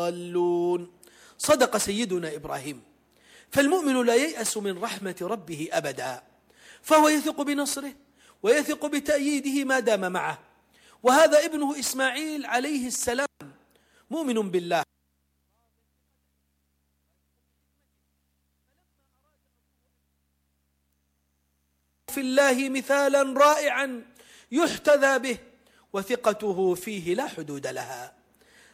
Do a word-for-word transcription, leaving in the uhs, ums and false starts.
ضالون. صدق سيدنا إبراهيم، فالمؤمن لا ييأس من رحمة ربه أبدا، فهو يثق بنصره ويثق بتأييده ما دام معه. وهذا ابنه إسماعيل عليه السلام مؤمن بالله في الله مثالا رائعا يحتذى به، وثقته فيه لا حدود لها.